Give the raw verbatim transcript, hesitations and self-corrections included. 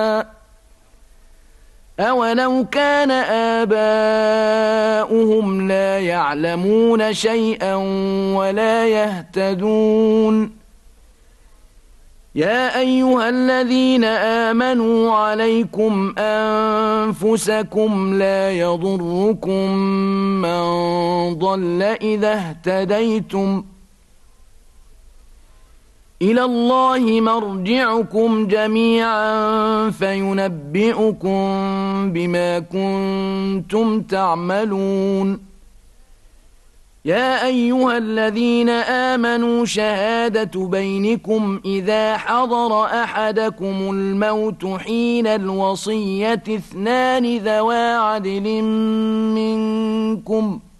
أولو كان آباؤهم لا يعلمون شيئا ولا يهتدون يا أيها الذين آمنوا عليكم أنفسكم لا يضركم من ضل إذا اهتديتم إلى الله مرجعكم جميعا فينبئكم بما كنتم تعملون يا أيها الذين آمنوا شهادة بينكم إذا حضر أحدكم الموت حين الوصية اثنان ذوى عدل منكم